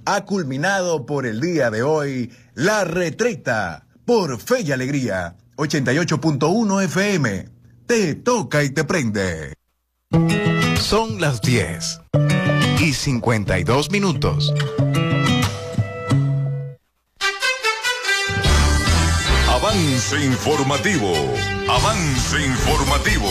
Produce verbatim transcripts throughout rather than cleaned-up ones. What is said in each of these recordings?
ha culminado por el día de hoy La Retreta por Fe y Alegría, ochenta y ocho punto uno F M. Te toca y te prende. Son las diez y cincuenta y dos minutos. Avance informativo. Avance informativo.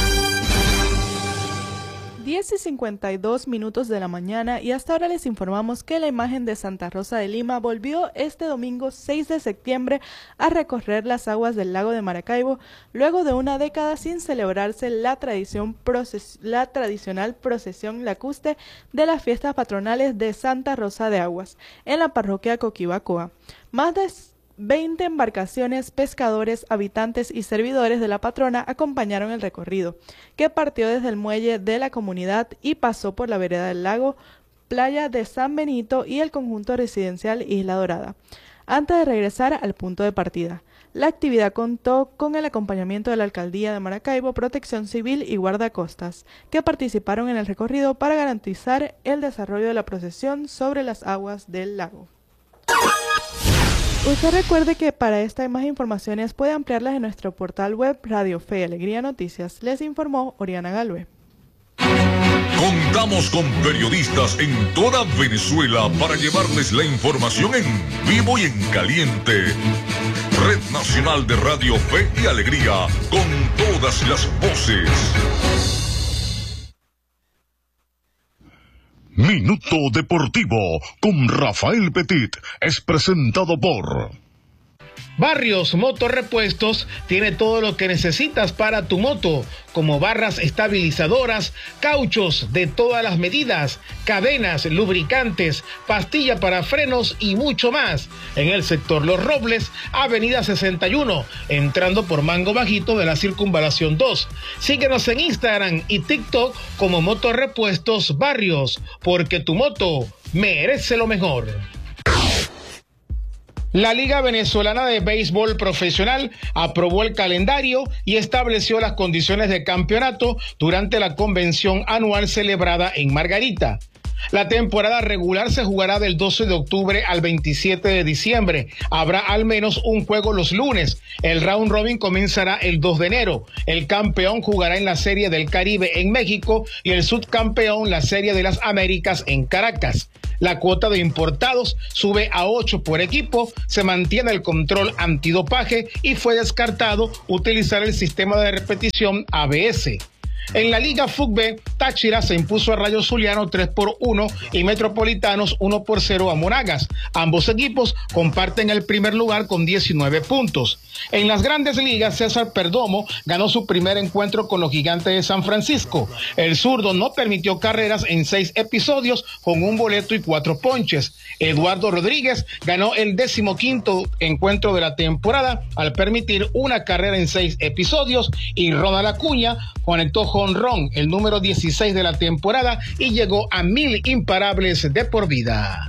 diez y cincuenta y dos minutos de la mañana y hasta ahora les informamos que la imagen de Santa Rosa de Lima volvió este domingo seis de septiembre a recorrer las aguas del lago de Maracaibo luego de una década sin celebrarse la, tradición proces- la tradicional procesión lacustre de las fiestas patronales de Santa Rosa de Aguas en la parroquia Coquibacoa. Más de veinte embarcaciones, pescadores, habitantes y servidores de la patrona acompañaron el recorrido, que partió desde el muelle de la comunidad y pasó por la vereda del lago, playa de San Benito y el conjunto residencial Isla Dorada, antes de regresar al punto de partida. La actividad contó con el acompañamiento de la Alcaldía de Maracaibo, Protección Civil y Guardacostas, que participaron en el recorrido para garantizar el desarrollo de la procesión sobre las aguas del lago. Usted recuerde que para esta y más informaciones puede ampliarlas en nuestro portal web Radio Fe y Alegría Noticias. Les informó Oriana Galvez. Contamos con periodistas en toda Venezuela para llevarles la información en vivo y en caliente. Red Nacional de Radio Fe y Alegría, con todas las voces. Minuto Deportivo con Rafael Petit es presentado por Barrios Motorrepuestos tiene todo lo que necesitas para tu moto, como barras estabilizadoras, cauchos de todas las medidas, cadenas, lubricantes, pastilla para frenos y mucho más. En el sector Los Robles, Avenida sesenta y uno, entrando por Mango Bajito de la Circunvalación dos. Síguenos en Instagram y TikTok como Motorrepuestos Barrios, porque tu moto merece lo mejor. La Liga Venezolana de Béisbol Profesional aprobó el calendario y estableció las condiciones de campeonato durante la convención anual celebrada en Margarita. La temporada regular se jugará del doce de octubre al veintisiete de diciembre. Habrá al menos un juego los lunes. El round robin comenzará el dos de enero. El campeón jugará en la Serie del Caribe en México y el subcampeón la Serie de las Américas en Caracas. La cuota de importados sube a ocho por equipo, se mantiene el control antidopaje y fue descartado utilizar el sistema de repetición A B S. En la Liga F U C B, Táchira se impuso a Rayo Zuliano tres por uno y Metropolitanos uno por cero a Monagas. Ambos equipos comparten el primer lugar con diecinueve puntos. En las Grandes Ligas, César Perdomo ganó su primer encuentro con los Gigantes de San Francisco. El zurdo no permitió carreras en seis episodios con un boleto y cuatro ponches. Eduardo Rodríguez ganó el decimoquinto encuentro de la temporada al permitir una carrera en seis episodios y Ronald Acuña conectó jonrón, el número dieciséis de la temporada, y llegó a mil imparables de por vida.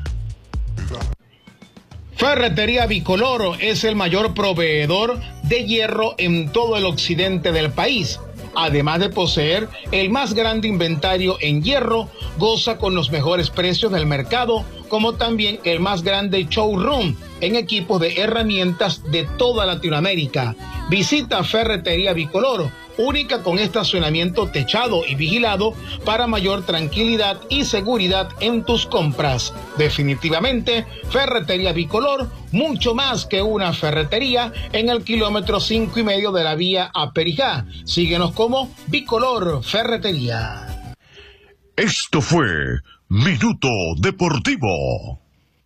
Ferretería Bicoloro es el mayor proveedor de hierro en todo el occidente del país. Además de poseer el más grande inventario en hierro, goza con los mejores precios del mercado, como también el más grande showroom en equipos de herramientas de toda Latinoamérica. Visita Ferretería Bicoloro, única con estacionamiento techado y vigilado para mayor tranquilidad y seguridad en tus compras. Definitivamente, Ferretería Bicolor, mucho más que una ferretería, en el kilómetro cinco y medio de la vía a Perijá. Síguenos como Bicolor Ferretería. Esto fue Minuto Deportivo.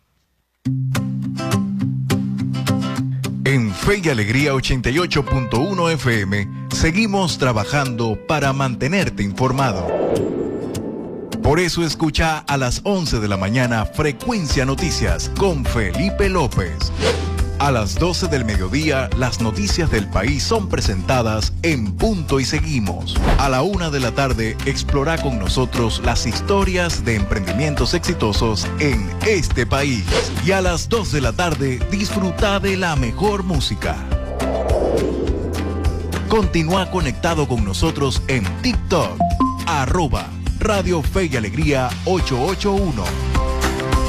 En Fe y Alegría ochenta y ocho punto uno F M seguimos trabajando para mantenerte informado. Por eso escucha a las once de la mañana Frecuencia Noticias con Felipe López. A las doce del mediodía, las noticias del país son presentadas en Punto y Seguimos. A la una de la tarde, explora con nosotros las historias de emprendimientos exitosos en este país. Y a las dos de la tarde, disfruta de la mejor música. Continúa conectado con nosotros en TikTok, arroba Radio Fe y Alegría ochocientos ochenta y uno.